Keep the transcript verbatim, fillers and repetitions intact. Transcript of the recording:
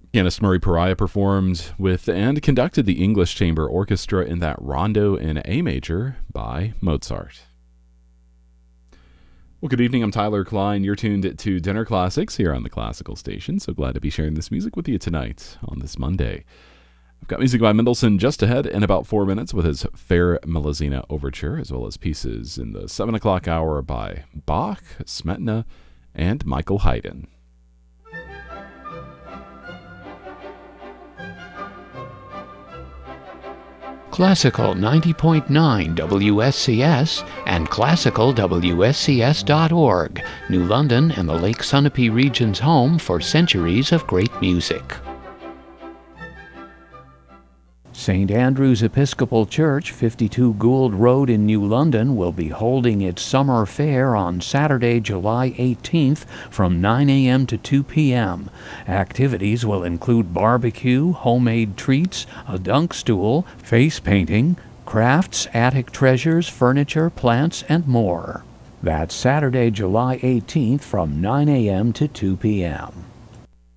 Pianist Murray Pariah performed with and conducted the English Chamber Orchestra in that Rondo in A major by Mozart. Well, good evening. I'm Tyler Klein. You're tuned to Dinner Classics here on the Classical Station. So glad to be sharing this music with you tonight on this Monday. I've got music by Mendelssohn just ahead in about four minutes with his Fair Melusina Overture, as well as pieces in the seven o'clock hour by Bach, Smetana, and Michael Haydn. Classical ninety point nine W S C S and classical W S C S dot org, New London and the Lake Sunapee region's home for centuries of great music. Saint Andrew's Episcopal Church, fifty-two Gould Road in New London, will be holding its summer fair on Saturday, July eighteenth from nine a.m. to two p.m. Activities will include barbecue, homemade treats, a dunk stool, face painting, crafts, attic treasures, furniture, plants, and more. That's Saturday, July eighteenth from nine a.m. to two p.m.